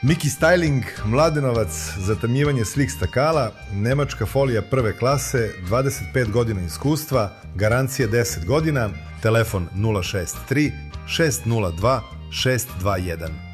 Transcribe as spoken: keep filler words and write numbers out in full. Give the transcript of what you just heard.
Miki Styling, Mladenovac, zatamljivanje svih stakala, nemačka folija prve klase, dvadeset pet godina iskustva, garancija deset godina, telefon nula šest tri šest nula dva šest dva jedan.